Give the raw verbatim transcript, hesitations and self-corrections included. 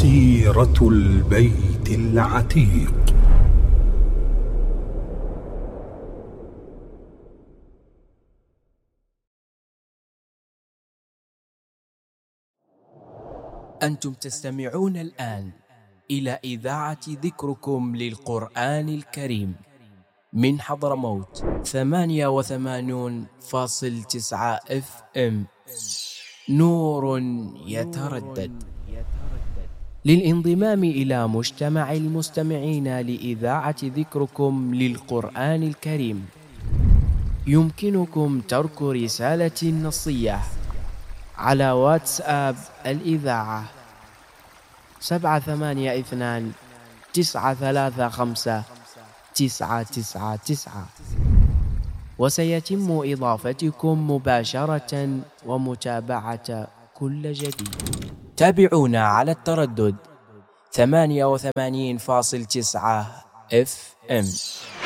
سيرة البيت العتيق. أنتم تستمعون الآن إلى إذاعة ذكركم للقرآن الكريم من حضرموت ثمانية وثمانون فاصل تسعة اف ام، نور يتردد. للانضمام إلى مجتمع المستمعين لإذاعة ذكركم للقرآن الكريم يمكنكم ترك رسالة نصية على واتساب الإذاعة سبعة ثمانية اثنان تسعة ثلاثة خمسة تسعة تسعة تسعة، وسيتم إضافتكم مباشرة ومتابعة كل جديد. تابعونا على التردد ثمانية وثمانين فاصل تسعة اف ام.